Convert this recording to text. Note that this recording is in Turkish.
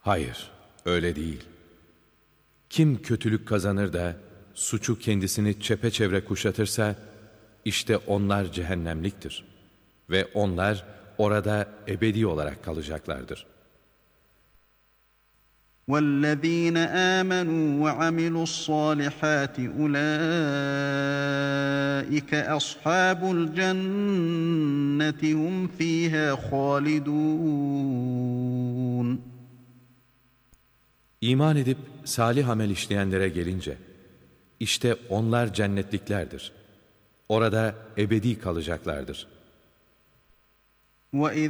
Hayır, öyle değil. Kim kötülük kazanır da suçu kendisini çepeçevre kuşatırsa, işte onlar cehennemliktir. Ve onlar orada ebedi olarak kalacaklardır. وَالَّذ۪ينَ آمَنُوا وَعَمِلُوا الصَّالِحَاتِ أُولَٰئِكَ أَصْحَابُ الْجَنَّةِ هُمْ ف۪يهَا خَالِدُونَ. İman edip salih amel işleyenlere gelince, işte onlar cennetliklerdir. Orada ebedi kalacaklardır. وَإِذَا